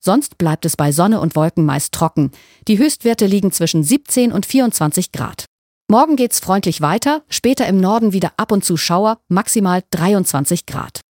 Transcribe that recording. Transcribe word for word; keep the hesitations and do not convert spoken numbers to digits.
Sonst bleibt es bei Sonne und Wolken meist trocken. Die Höchstwerte liegen zwischen siebzehn und vierundzwanzig Grad. Morgen geht's freundlich weiter, später im Norden wieder ab und zu Schauer, maximal dreiundzwanzig Grad.